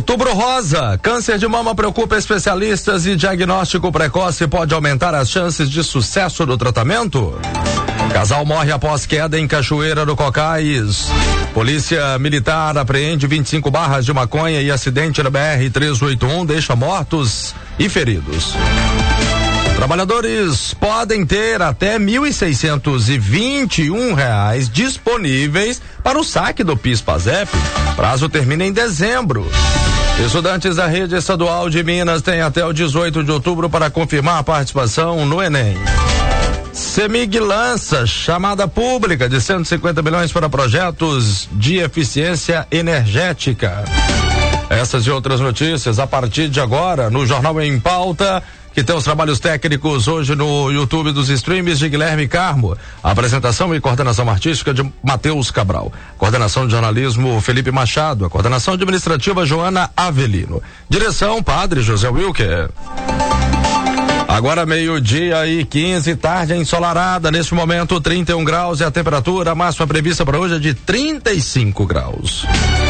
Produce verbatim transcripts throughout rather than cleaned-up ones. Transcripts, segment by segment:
Outubro Rosa, câncer de mama preocupa especialistas e diagnóstico precoce pode aumentar as chances de sucesso do tratamento? Casal morre após queda em Cachoeira do Cocais. Polícia Militar apreende vinte e cinco barras de maconha e acidente na B R trezentos e oitenta e um deixa mortos e feridos. Trabalhadores podem ter até mil e seiscentos e vinte e um reais disponíveis para o saque do PIS/PASEP. Prazo termina em dezembro. Estudantes da rede estadual de Minas têm até o dezoito de outubro para confirmar a participação no Enem. CEMIG lança chamada pública de cento e cinquenta milhões para projetos de eficiência energética. Essas e outras notícias a partir de agora no Jornal em Pauta, que tem os trabalhos técnicos hoje no YouTube dos streams de Guilherme Carmo. A apresentação e coordenação artística de Matheus Cabral. Coordenação de jornalismo Felipe Machado. A coordenação administrativa Joana Avelino. Direção Padre José Wilker. Agora meio-dia e quinze, tarde ensolarada. Neste momento trinta e um graus e a temperatura máxima prevista para hoje é de trinta e cinco graus.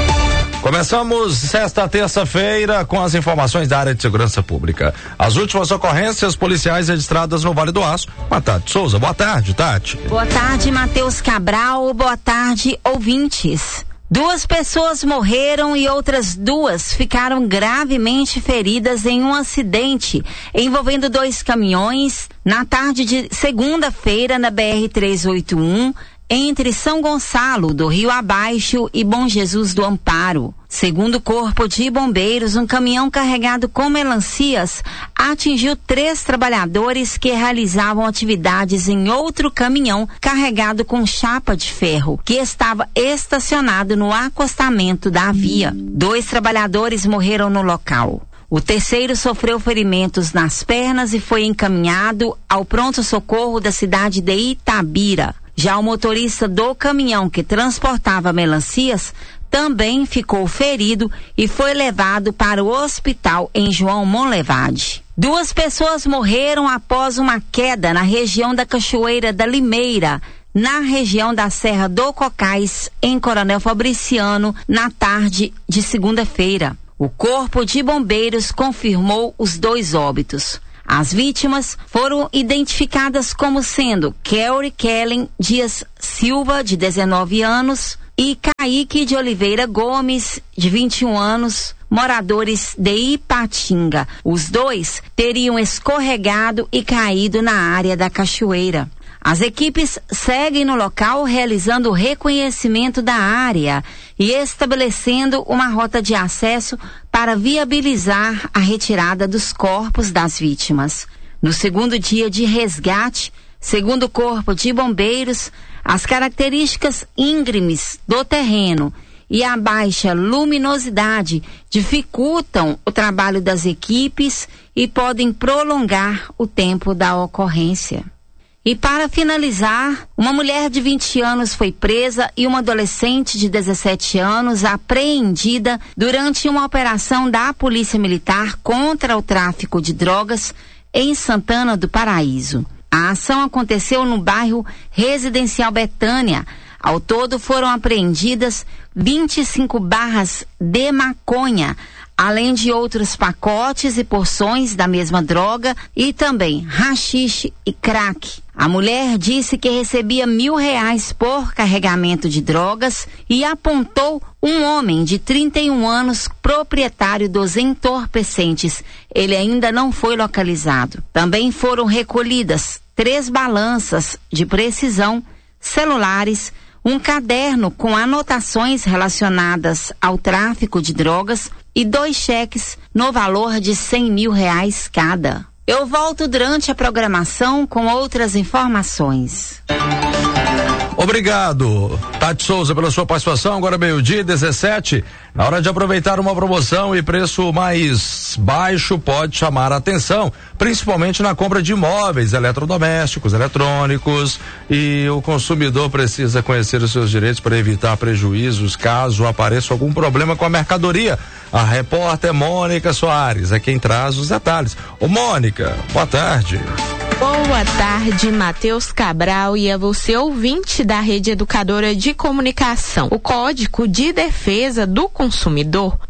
Começamos esta terça-feira com as informações da área de segurança pública. As últimas ocorrências policiais registradas no Vale do Aço. Boa tarde, Souza. Boa tarde, Tati. Boa tarde, Matheus Cabral. Boa tarde, ouvintes. Duas pessoas morreram e outras duas ficaram gravemente feridas em um acidente envolvendo dois caminhões na tarde de segunda-feira na B R trezentos e oitenta e um, entre São Gonçalo do Rio Abaixo e Bom Jesus do Amparo. Segundo o Corpo de Bombeiros, um caminhão carregado com melancias atingiu três trabalhadores que realizavam atividades em outro caminhão carregado com chapa de ferro, que estava estacionado no acostamento da via. Dois trabalhadores morreram no local. O terceiro sofreu ferimentos nas pernas e foi encaminhado ao pronto-socorro da cidade de Itabira. Já o motorista do caminhão que transportava melancias também ficou ferido e foi levado para o hospital em João Monlevade. Duas pessoas morreram após uma queda na região da Cachoeira da Limeira, na região da Serra do Cocais, em Coronel Fabriciano, na tarde de segunda-feira. O Corpo de Bombeiros confirmou os dois óbitos. As vítimas foram identificadas como sendo Kelly Kellen Dias Silva, de dezenove anos, e Kaique de Oliveira Gomes, de vinte e um anos, moradores de Ipatinga. Os dois teriam escorregado e caído na área da cachoeira. As equipes seguem no local realizando o reconhecimento da área e estabelecendo uma rota de acesso para viabilizar a retirada dos corpos das vítimas. No segundo dia de resgate, segundo o Corpo de Bombeiros, as características íngremes do terreno e a baixa luminosidade dificultam o trabalho das equipes e podem prolongar o tempo da ocorrência. E para finalizar, uma mulher de vinte anos foi presa e uma adolescente de dezessete anos apreendida durante uma operação da Polícia Militar contra o tráfico de drogas em Santana do Paraíso. A ação aconteceu no bairro Residencial Betânia. Ao todo foram apreendidas vinte e cinco barras de maconha, além de outros pacotes e porções da mesma droga e também haxixe e crack. A mulher disse que recebia mil reais por carregamento de drogas e apontou um homem de trinta e um anos, proprietário dos entorpecentes. Ele ainda não foi localizado. Também foram recolhidas três balanças de precisão, celulares, um caderno com anotações relacionadas ao tráfico de drogas e dois cheques no valor de cem mil reais cada. Eu volto durante a programação com outras informações. Obrigado, Tati Souza, pela sua participação. Agora meio-dia, dezessete. Na hora de aproveitar uma promoção e preço mais baixo pode chamar a atenção, principalmente na compra de imóveis, eletrodomésticos, eletrônicos, e o consumidor precisa conhecer os seus direitos para evitar prejuízos caso apareça algum problema com a mercadoria. A repórter Mônica Soares é quem traz os detalhes. Ô Mônica, boa tarde. Boa tarde, Matheus Cabral, e a você, ouvinte da Rede Educadora de Comunicação. O Código de Defesa do Consumidor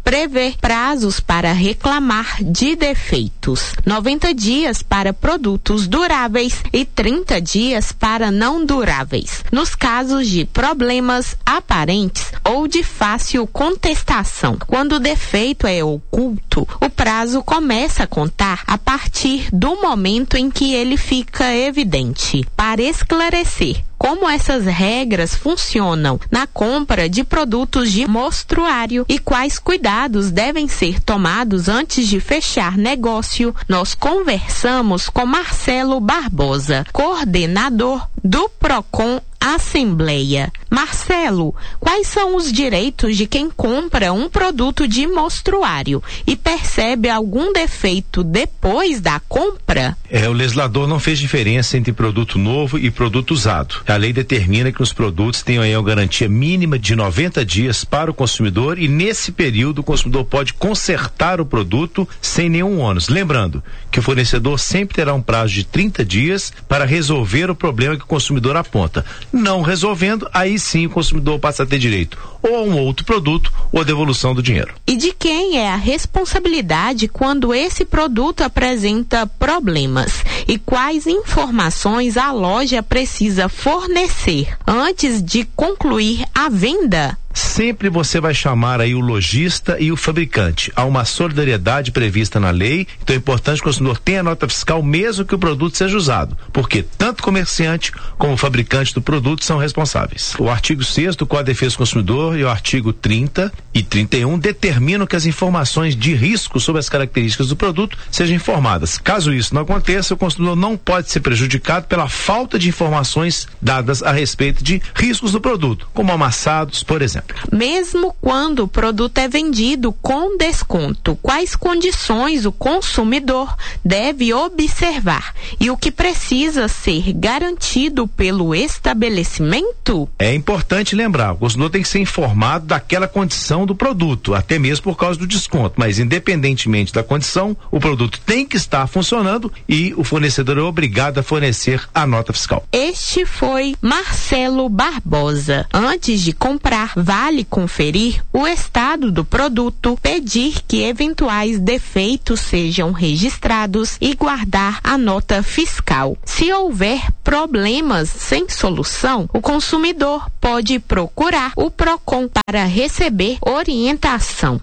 prevê prazos para reclamar de defeitos, noventa dias para produtos duráveis e trinta dias para não duráveis, nos casos de problemas aparentes ou de fácil contestação. Quando o defeito é oculto, o prazo começa a contar a partir do momento em que ele fica evidente. Para esclarecer como essas regras funcionam na compra de produtos de mostruário e quais cuidados devem ser tomados antes de fechar negócio, nós conversamos com Marcelo Barbosa, coordenador do Procon Assembleia. Marcelo, quais são os direitos de quem compra um produto de mostruário e percebe algum defeito depois da compra? É, o legislador não fez diferença entre produto novo e produto usado. A lei determina que os produtos tenham aí uma garantia mínima de noventa dias para o consumidor e nesse período o consumidor pode consertar o produto sem nenhum ônus. Lembrando que o fornecedor sempre terá um prazo de trinta dias para resolver o problema que o consumidor aponta. Não resolvendo, aí sim o consumidor passa a ter direito ou a um outro produto ou a devolução do dinheiro. E de quem é a responsabilidade quando esse produto apresenta problemas? E quais informações a loja precisa fornecer antes de concluir a venda? Sempre você vai chamar aí o lojista e o fabricante. Há uma solidariedade prevista na lei, então é importante que o consumidor tenha nota fiscal mesmo que o produto seja usado, porque tanto o comerciante como o fabricante do produto são responsáveis. O artigo sexto do Código de Defesa do Consumidor e o artigo trinta e trinta e um determinam que as informações de risco sobre as características do produto sejam informadas. Caso isso não aconteça, o consumidor não pode ser prejudicado pela falta de informações dadas a respeito de riscos do produto, como amassados, por exemplo. Mesmo quando o produto é vendido com desconto, quais condições o consumidor deve observar e o que precisa ser garantido pelo estabelecimento? É importante lembrar, o consumidor tem que ser informado daquela condição do produto, até mesmo por causa do desconto, mas independentemente da condição, o produto tem que estar funcionando e o fornecedor é obrigado a fornecer a nota fiscal. Este foi Marcelo Barbosa. Antes de comprar, vale conferir o estado do produto, pedir que eventuais defeitos sejam registrados e guardar a nota fiscal. Se houver problemas sem solução, o consumidor pode procurar o Procon para receber orientação.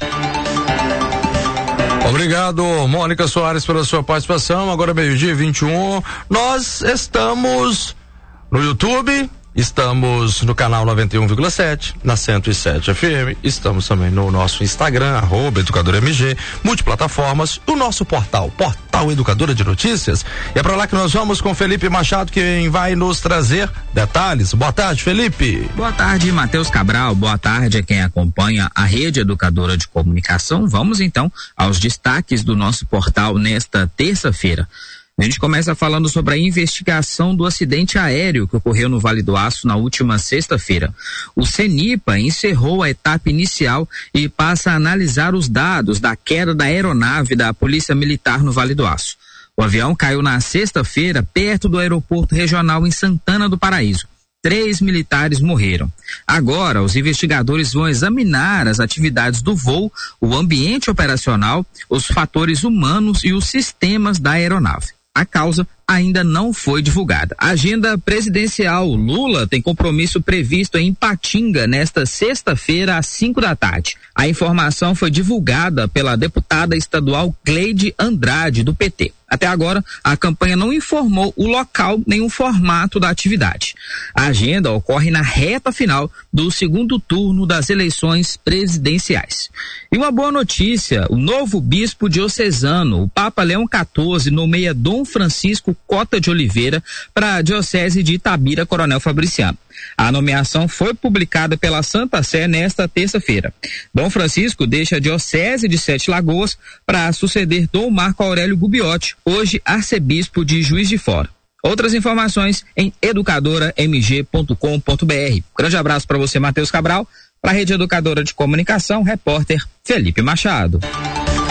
Obrigado, Mônica Soares, pela sua participação. Agora meio-dia e vinte e um. Nós estamos no YouTube. Estamos no canal noventa e um vírgula sete, na cento e sete F M. Estamos também no nosso Instagram, arroba Educadora M G, multiplataformas, o nosso portal, Portal Educadora de Notícias. E é pra lá que nós vamos com Felipe Machado, quem vai nos trazer detalhes. Boa tarde, Felipe. Boa tarde, Matheus Cabral. Boa tarde a quem acompanha a Rede Educadora de Comunicação. Vamos então aos destaques do nosso portal nesta terça-feira. A gente começa falando sobre a investigação do acidente aéreo que ocorreu no Vale do Aço na última sexta-feira. O CENIPA encerrou a etapa inicial e passa a analisar os dados da queda da aeronave da Polícia Militar no Vale do Aço. O avião caiu na sexta-feira perto do aeroporto regional em Santana do Paraíso. Três militares morreram. Agora, os investigadores vão examinar as atividades do voo, o ambiente operacional, os fatores humanos e os sistemas da aeronave. A causa ainda não foi divulgada. A agenda presidencial: Lula tem compromisso previsto em Ipatinga nesta sexta-feira às cinco da tarde. A informação foi divulgada pela deputada estadual Cleide Andrade, do P T. Até agora, a campanha não informou o local nem o formato da atividade. A agenda ocorre na reta final do segundo turno das eleições presidenciais. E uma boa notícia: o novo bispo diocesano, o Papa Leão quatorze, nomeia Dom Francisco Cota de Oliveira para a Diocese de Itabira Coronel Fabriciano. A nomeação foi publicada pela Santa Sé nesta terça-feira. Dom Francisco deixa a Diocese de Sete Lagoas para suceder Dom Marco Aurélio Gubbiotti, hoje arcebispo de Juiz de Fora. Outras informações em educadora m g ponto com ponto b r. Grande abraço para você, Matheus Cabral. Para a Rede Educadora de Comunicação, repórter Felipe Machado.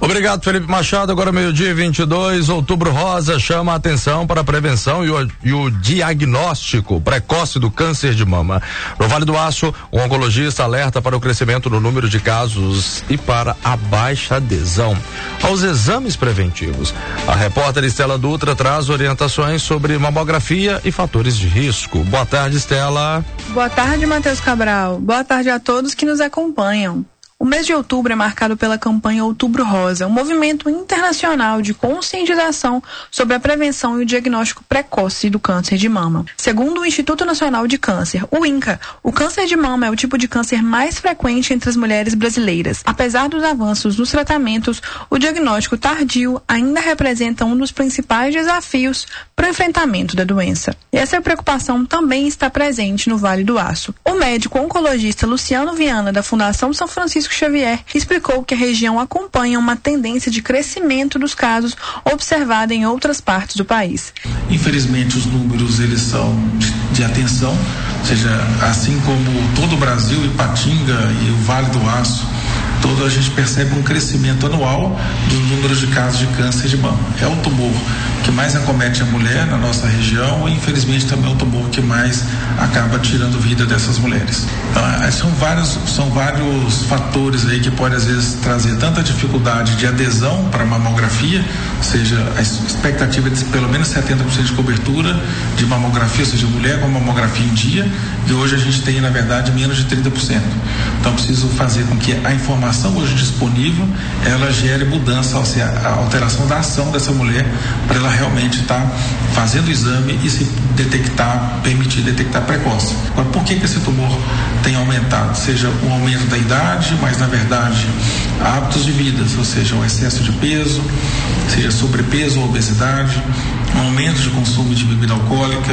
Obrigado, Felipe Machado. Agora meio-dia vinte e dois, Outubro Rosa chama a atenção para a prevenção e o, e o diagnóstico precoce do câncer de mama. No Vale do Aço, um oncologista alerta para o crescimento no número de casos e para a baixa adesão aos exames preventivos. A repórter Estela Dutra traz orientações sobre mamografia e fatores de risco. Boa tarde, Estela. Boa tarde, Matheus Cabral. Boa tarde a todos que nos acompanham. O mês de outubro é marcado pela campanha Outubro Rosa, um movimento internacional de conscientização sobre a prevenção e o diagnóstico precoce do câncer de mama. Segundo o Instituto Nacional de Câncer, o INCA, o câncer de mama é o tipo de câncer mais frequente entre as mulheres brasileiras. Apesar dos avanços nos tratamentos, o diagnóstico tardio ainda representa um dos principais desafios para o enfrentamento da doença. E essa preocupação também está presente no Vale do Aço. O médico oncologista Luciano Viana, da Fundação São Francisco Xavier, explicou que a região acompanha uma tendência de crescimento dos casos observada em outras partes do país. Infelizmente, os números eles são de, de atenção, ou seja, assim como todo o Brasil, Ipatinga e o Vale do Aço, todo a gente percebe um crescimento anual dos números de casos de câncer de mama. É o tumor que mais acomete a mulher na nossa região e, infelizmente, também é o tumor que mais acaba tirando vida dessas mulheres. Então, são vários, são vários fatores aí que podem, às vezes, trazer tanta dificuldade de adesão para a mamografia, ou seja, a expectativa é de pelo menos setenta por cento de cobertura de mamografia, ou seja, mulher com mamografia em dia, e hoje a gente tem, na verdade, menos de trinta por cento. Então, preciso fazer com que a informação hoje disponível, ela gere mudança, ou seja, a alteração da ação dessa mulher para ela realmente estar tá fazendo o exame e se detectar, permitir detectar precoce. Agora, por que que esse tumor tem aumentado? Seja um aumento da idade, mas na verdade hábitos de vida, ou seja, o excesso de peso, seja sobrepeso ou obesidade, um aumento de consumo de bebida alcoólica,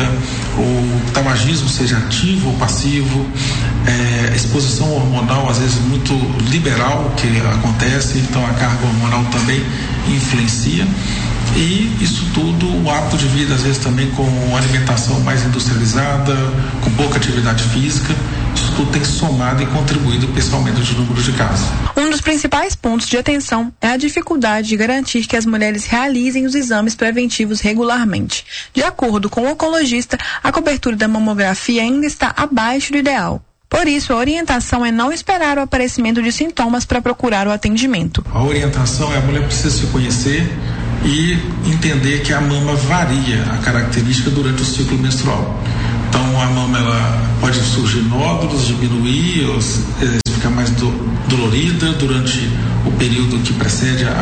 o tabagismo, seja ativo ou passivo, é, exposição hormonal, às vezes muito liberal que acontece, então a carga hormonal também influencia. E isso tudo, o hábito de vida, às vezes também com alimentação mais industrializada, com pouca atividade física, isso tudo tem somado e contribuído para esse aumento de número de casos. Um dos principais pontos de atenção é a dificuldade de garantir que as mulheres realizem os exames preventivos regularmente. De acordo com o oncologista, a cobertura da mamografia ainda está abaixo do ideal. Por isso, a orientação é não esperar o aparecimento de sintomas para procurar o atendimento. A orientação é a mulher precisa se conhecer e entender que a mama varia a característica durante o ciclo menstrual. Então, a mama ela pode surgir nódulos, diminuir, ou, é, ficar mais do, dolorida durante o período que precede a,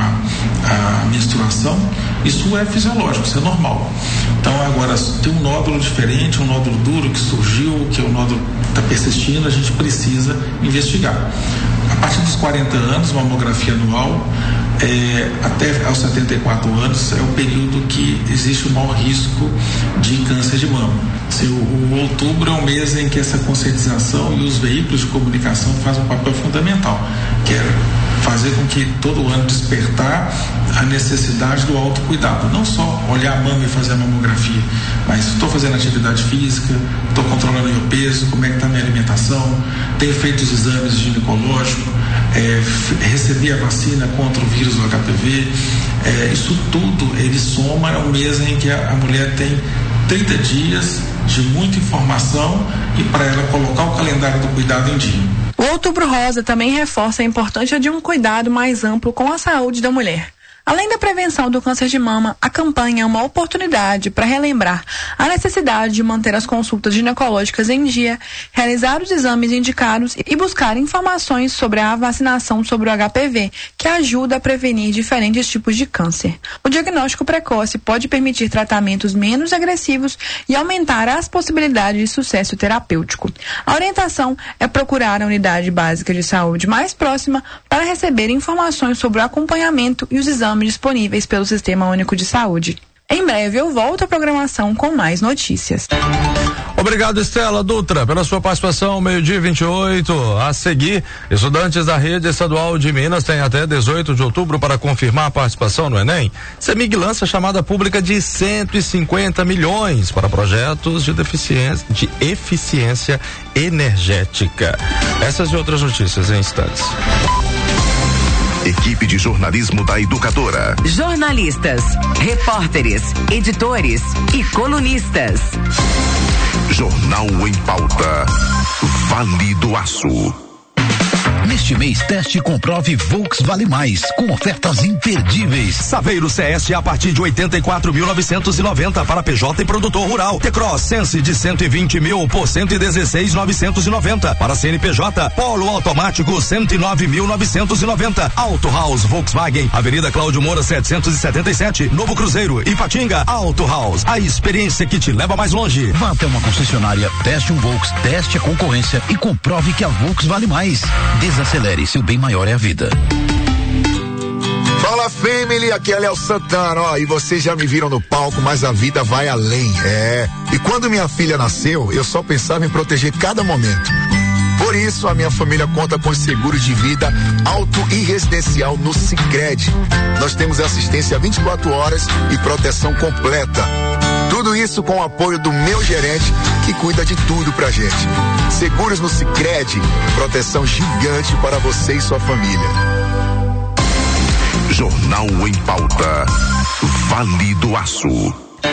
a, a menstruação. Isso é fisiológico, isso é normal. Então, agora, tem um nódulo diferente, um nódulo duro que surgiu, que é o nódulo que está persistindo, a gente precisa investigar. A partir dos quarenta anos, mamografia anual, é, até aos setenta e quatro anos, é o período que existe o maior risco de câncer de mama. Se o, o outubro é um mês em que essa conscientização e os veículos de comunicação fazem um papel fundamental, que é fazer com que todo ano despertar a necessidade do autocuidado. Não só olhar a mama e fazer a mamografia, mas estou fazendo atividade física, estou controlando o meu peso, como é que está a minha alimentação, tenho feito os exames ginecológicos, é, recebi a vacina contra o vírus do H P V. É, isso tudo, ele soma, é um mês em que a, a mulher tem trinta dias de muita informação e para ela colocar o calendário do cuidado em dia. O Outubro Rosa também reforça a importância de um cuidado mais amplo com a saúde da mulher. Além da prevenção do câncer de mama, a campanha é uma oportunidade para relembrar a necessidade de manter as consultas ginecológicas em dia, realizar os exames indicados e buscar informações sobre a vacinação sobre o H P V, que ajuda a prevenir diferentes tipos de câncer. O diagnóstico precoce pode permitir tratamentos menos agressivos e aumentar as possibilidades de sucesso terapêutico. A orientação é procurar a unidade básica de saúde mais próxima para receber informações sobre o acompanhamento e os exames disponíveis pelo Sistema Único de Saúde. Em breve eu volto à programação com mais notícias. Obrigado, Estela Dutra, pela sua participação, meio-dia vinte e oito. A seguir, estudantes da Rede Estadual de Minas têm até dezoito de outubro para confirmar a participação no Enem. CEMIG lança chamada pública de cento e cinquenta milhões para projetos de deficiência, de eficiência energética. Essas e outras notícias em instantes. Equipe equipe de jornalismo da Educadora. Jornalistas, repórteres, editores e colunistas. Jornal em Pauta. Vale do Aço. Neste mês, teste e comprove Volks Vale Mais, com ofertas imperdíveis. Saveiro C S a partir de oitenta e quatro mil novecentos e noventa para P J e produtor rural. T-Cross Sense de cento e vinte mil por cento e dezesseis mil novecentos e noventa para C N P J. Polo automático cento e nove mil novecentos e noventa. Auto House Volkswagen, Avenida Cláudio Moura setecentos e setenta e sete, Novo Cruzeiro, Ipatinga. Auto House, a experiência que te leva mais longe. Vá até uma concessionária, teste um Volks, teste a concorrência e comprove que a Volks vale mais. Desacelere, seu bem maior é a vida. Fala, family, aqui é Léo Santana, ó, e vocês já me viram no palco, mas a vida vai além, é. E quando minha filha nasceu, eu só pensava em proteger cada momento. Por isso, a minha família conta com seguro de vida auto e residencial no Sicredi. Nós temos assistência vinte e quatro horas e proteção completa. Tudo isso com o apoio do meu gerente, que cuida de tudo pra gente. Seguros no Sicredi, proteção gigante para você e sua família. Jornal em Pauta. Vale do Aço.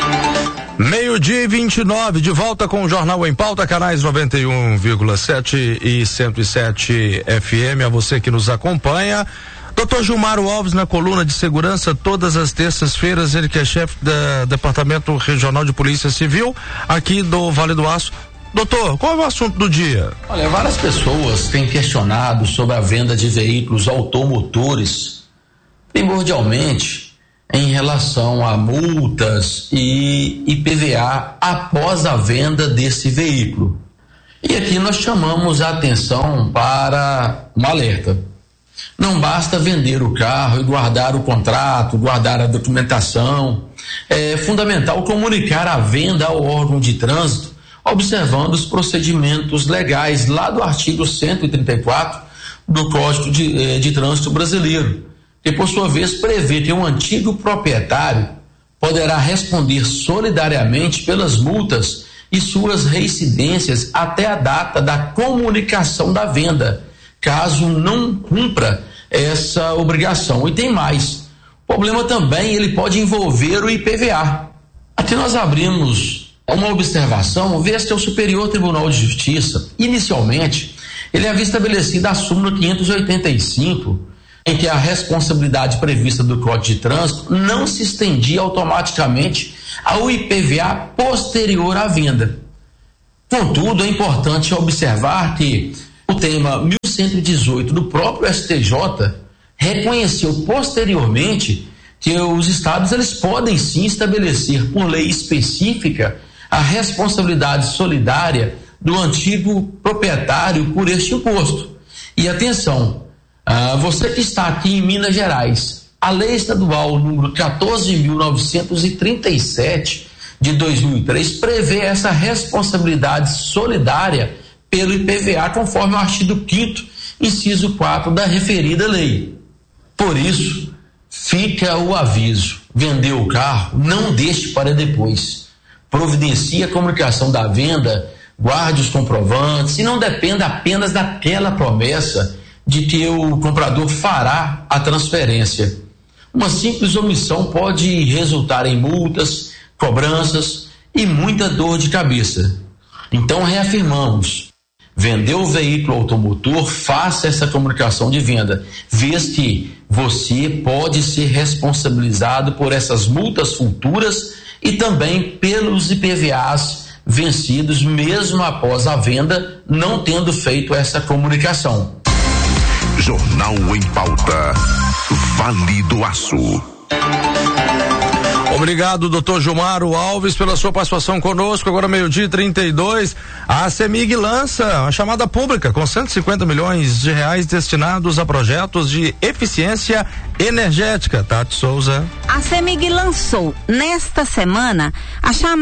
Meio-dia e vinte e nove, de volta com o Jornal em Pauta, canais noventa e um vírgula sete e cento e sete F M. A você que nos acompanha. doutor Gilmaro Alves na coluna de segurança todas as terças-feiras, ele que é chefe do Departamento Regional de Polícia Civil aqui do Vale do Aço. Doutor, qual é o assunto do dia? Olha, várias pessoas têm questionado sobre a venda de veículos automotores, primordialmente em relação a multas e I P V A após a venda desse veículo. E aqui nós chamamos a atenção para um alerta. Não basta vender o carro e guardar o contrato, guardar a documentação. É fundamental comunicar a venda ao órgão de trânsito, observando os procedimentos legais lá do artigo cento e trinta e quatro do Código de, de Trânsito Brasileiro, que por sua vez prevê que um antigo proprietário poderá responder solidariamente pelas multas e suas reincidências até a data da comunicação da venda, caso não cumpra essa obrigação. E tem mais, o problema também ele pode envolver o I P V A. Aqui nós abrimos uma observação, visto que o Superior Tribunal de Justiça, inicialmente, ele havia estabelecido a súmula quinhentos e oitenta e cinco, em que a responsabilidade prevista do Código de Trânsito não se estendia automaticamente ao I P V A posterior à venda. Contudo, é importante observar que o tema mil cento e dezoito do próprio S T J reconheceu posteriormente que os estados eles podem sim estabelecer por lei específica a responsabilidade solidária do antigo proprietário por este imposto. E atenção, ah, você que está aqui em Minas Gerais, a lei estadual número quatorze mil novecentos e trinta e sete de dois mil e três prevê essa responsabilidade solidária pelo I P V A conforme o artigo quinto, inciso quatro da referida lei. Por isso, fica o aviso: vendeu o carro, não deixe para depois. Providencie a comunicação da venda, guarde os comprovantes e não dependa apenas daquela promessa de que o comprador fará a transferência. Uma simples omissão pode resultar em multas, cobranças e muita dor de cabeça. Então reafirmamos: vendeu o veículo automotor, faça essa comunicação de venda, vez que você pode ser responsabilizado por essas multas futuras e também pelos I P V As vencidos mesmo após a venda, não tendo feito essa comunicação. Jornal em Pauta. Vale do Aço. Obrigado, doutor Gilmaro Alves, pela sua participação conosco. Agora, meio-dia e trinta e dois, a CEMIG lança uma chamada pública com cento e cinquenta milhões de reais destinados a projetos de eficiência energética. Tati Souza. A CEMIG lançou nesta semana a chamada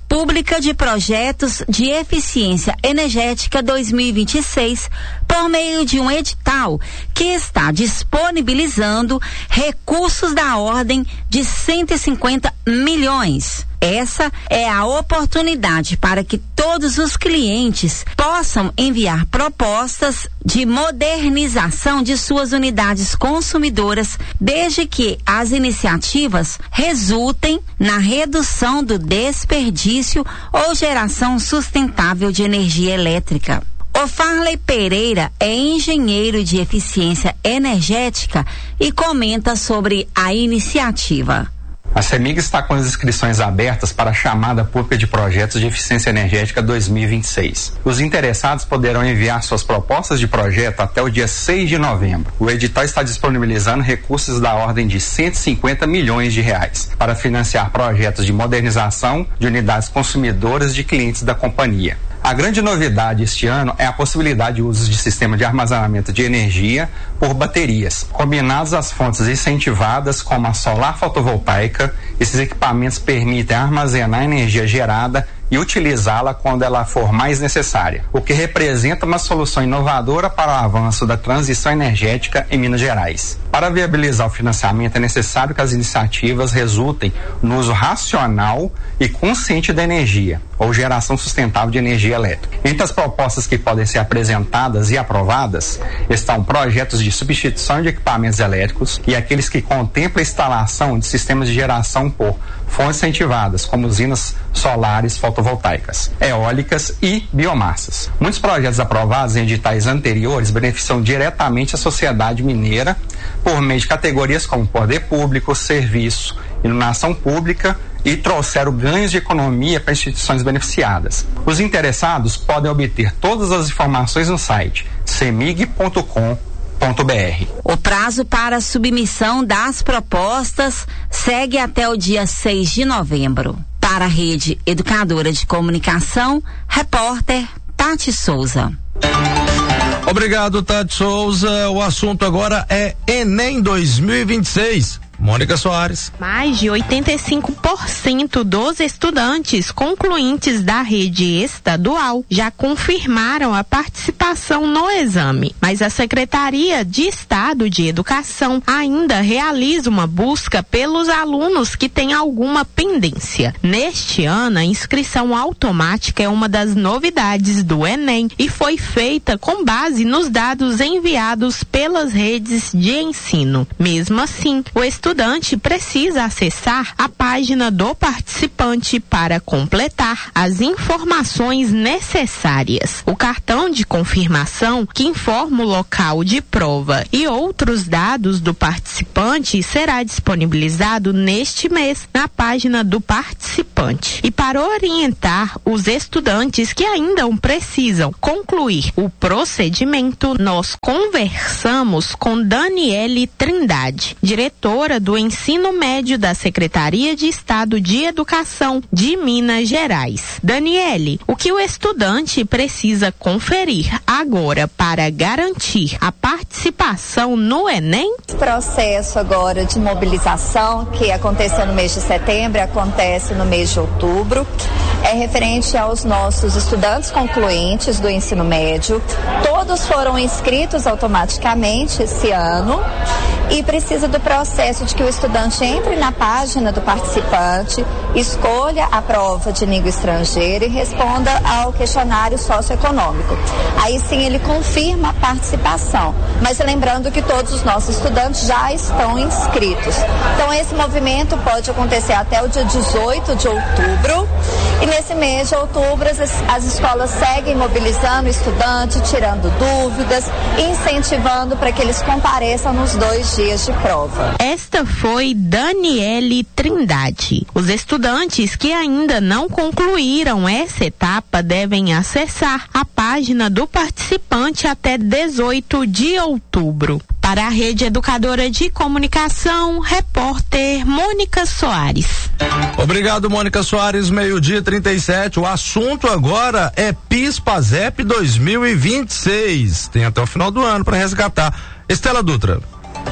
Pública de Projetos de Eficiência Energética dois mil e vinte e seis, por meio de um edital que está disponibilizando recursos da ordem de cento e cinquenta milhões. Essa é a oportunidade para que todos os clientes possam enviar propostas de modernização de suas unidades consumidoras, desde que as iniciativas resultem na redução do desperdício ou geração sustentável de energia elétrica. O Farley Pereira é engenheiro de eficiência energética e comenta sobre a iniciativa. A CEMIG está com as inscrições abertas para a chamada pública de projetos de eficiência energética dois mil e vinte e seis. Os interessados poderão enviar suas propostas de projeto até o dia seis de novembro. O edital está disponibilizando recursos da ordem de cento e cinquenta milhões de reais para financiar projetos de modernização de unidades consumidoras de clientes da companhia. A grande novidade este ano é a possibilidade de uso de sistema de armazenamento de energia por baterias. Combinados às fontes incentivadas como a solar fotovoltaica, esses equipamentos permitem armazenar a energia gerada e utilizá-la quando ela for mais necessária, o que representa uma solução inovadora para o avanço da transição energética em Minas Gerais. Para viabilizar o financiamento, é necessário que as iniciativas resultem no uso racional e consciente da energia, ou geração sustentável de energia elétrica. Entre as propostas que podem ser apresentadas e aprovadas estão projetos de substituição de equipamentos elétricos e aqueles que contemplam a instalação de sistemas de geração por fontes incentivadas, como usinas solares fotovoltaicas, eólicas e biomassas. Muitos projetos aprovados em editais anteriores beneficiam diretamente a sociedade mineira por meio de categorias como poder público, serviço, iluminação pública e trouxeram ganhos de economia para instituições beneficiadas. Os interessados podem obter todas as informações no site cemig ponto com ponto br. O prazo para submissão das propostas segue até o dia seis de novembro. Para a Rede Educadora de Comunicação, repórter Tati Souza. Obrigado, Tati Souza. O assunto agora é Enem dois mil e vinte e seis. Mônica Soares. Mais de oitenta e cinco por cento dos estudantes concluintes da rede estadual já confirmaram a participação no exame, mas a Secretaria de Estado de Educação ainda realiza uma busca pelos alunos que têm alguma pendência. Neste ano, a inscrição automática é uma das novidades do Enem e foi feita com base nos dados enviados pelas redes de ensino. Mesmo assim, o estudante O estudante precisa acessar a página do participante para completar as informações necessárias. O cartão de confirmação, que informa o local de prova e outros dados do participante, será disponibilizado neste mês na página do participante. E para orientar os estudantes que ainda precisam concluir o procedimento, nós conversamos com Daniele Trindade, diretora do Ensino Médio da Secretaria de Estado de Educação de Minas Gerais. Daniele, o que o estudante precisa conferir agora para garantir a participação no Enem? O processo agora de mobilização que aconteceu no mês de setembro acontece no mês de outubro. É referente aos nossos estudantes concluintes do ensino médio. Todos foram inscritos automaticamente esse ano e precisa do processo de que o estudante entre na página do participante, escolha a prova de língua estrangeira e responda ao questionário socioeconômico. Aí sim ele confirma a participação, mas lembrando que todos os nossos estudantes já estão inscritos. Então esse movimento pode acontecer até o dia dezoito de outubro e nesse mês de outubro as, as escolas seguem mobilizando o estudante, tirando dúvidas, incentivando para que eles compareçam nos dois dias de prova. Esta foi Daniele Trindade. Os estudantes que ainda não concluíram essa etapa devem acessar a página do participante até dezoito de outubro. Para a Rede Educadora de Comunicação, repórter Mônica Soares. Obrigado, Mônica Soares, meio-dia trinta e sete. O assunto agora é PIS/PASEP dois mil e vinte e seis. Tem até o final do ano para resgatar. Estela Dutra.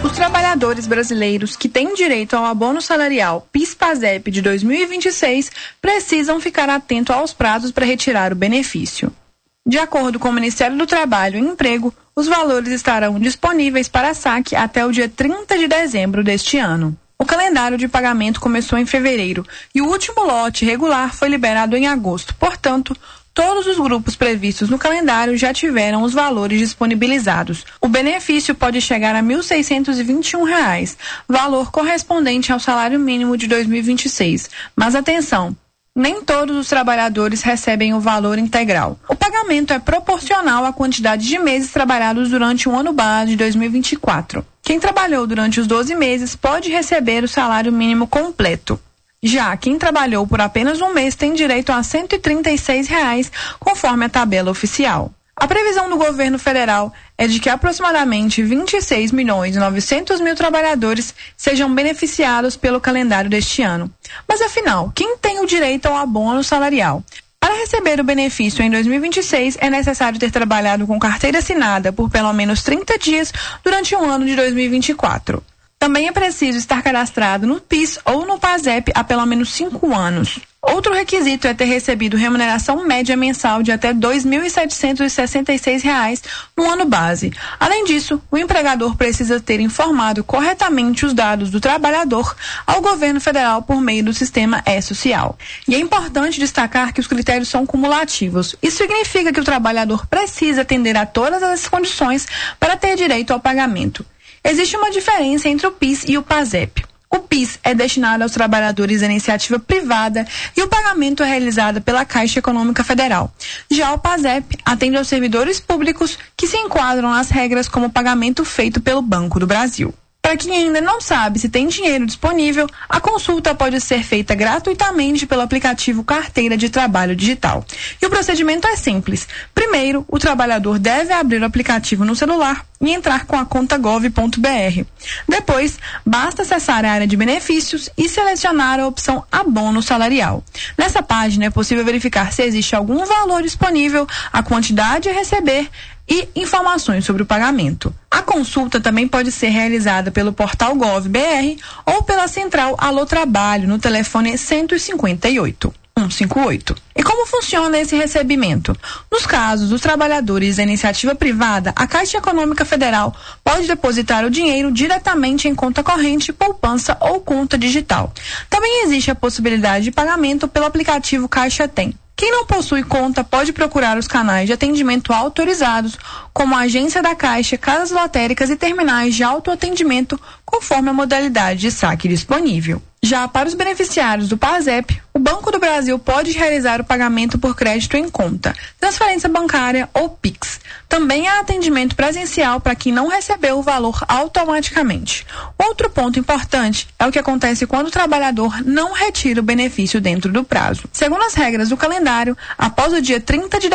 Os trabalhadores brasileiros que têm direito ao abono salarial PIS/PASEP de dois mil e vinte e seis precisam ficar atentos aos prazos para retirar o benefício. De acordo com o Ministério do Trabalho e Emprego, os valores estarão disponíveis para saque até o dia trinta de dezembro deste ano. O calendário de pagamento começou em fevereiro e o último lote regular foi liberado em agosto. Portanto, todos os grupos previstos no calendário já tiveram os valores disponibilizados. O benefício pode chegar a mil seiscentos e vinte e um reais, valor correspondente ao salário mínimo de dois mil e vinte e seis. Mas atenção! Nem todos os trabalhadores recebem o valor integral. O pagamento é proporcional à quantidade de meses trabalhados durante o ano base de dois mil e vinte e quatro. Quem trabalhou durante os doze meses pode receber o salário mínimo completo. Já quem trabalhou por apenas um mês tem direito a cento e trinta e seis reais, conforme a tabela oficial. A previsão do governo federal é de que aproximadamente vinte e seis milhões e novecentos mil trabalhadores sejam beneficiados pelo calendário deste ano. Mas afinal, quem tem o direito ao abono salarial? Para receber o benefício em dois mil e vinte e seis, é necessário ter trabalhado com carteira assinada por pelo menos trinta dias durante o ano de dois mil e vinte e quatro. Também é preciso estar cadastrado no PIS ou no PASEP há pelo menos cinco anos. Outro requisito é ter recebido remuneração média mensal de até dois mil setecentos e sessenta e seis reais no ano base. Além disso, o empregador precisa ter informado corretamente os dados do trabalhador ao governo federal por meio do sistema E-Social. E é importante destacar que os critérios são cumulativos. Isso significa que o trabalhador precisa atender a todas as condições para ter direito ao pagamento. Existe uma diferença entre o PIS e o PASEP. O PIS é destinado aos trabalhadores da iniciativa privada e o pagamento é realizado pela Caixa Econômica Federal. Já o PASEP atende aos servidores públicos que se enquadram nas regras como pagamento feito pelo Banco do Brasil. Para quem ainda não sabe se tem dinheiro disponível, a consulta pode ser feita gratuitamente pelo aplicativo Carteira de Trabalho Digital. E o procedimento é simples. Primeiro, o trabalhador deve abrir o aplicativo no celular e entrar com a conta gov ponto br. Depois, basta acessar a área de benefícios e selecionar a opção abono salarial. Nessa página é possível verificar se existe algum valor disponível, a quantidade a receber e informações sobre o pagamento. A consulta também pode ser realizada pelo portal Gov.br ou pela central Alô Trabalho no telefone cento e cinquenta e oito, cento e cinquenta e oito. E como funciona esse recebimento? Nos casos dos trabalhadores da iniciativa privada, a Caixa Econômica Federal pode depositar o dinheiro diretamente em conta corrente, poupança ou conta digital. Também existe a possibilidade de pagamento pelo aplicativo Caixa Tem. Quem não possui conta pode procurar os canais de atendimento autorizados, como a agência da Caixa, casas lotéricas e terminais de autoatendimento, conforme a modalidade de saque disponível. Já para os beneficiários do PASEP, o Banco do Brasil pode realizar o pagamento por crédito em conta, transferência bancária ou Pix. Também há atendimento presencial para quem não recebeu o valor automaticamente. Outro ponto importante é o que acontece quando o trabalhador não retira o benefício dentro do prazo. Segundo as regras do calendário, após o dia trinta de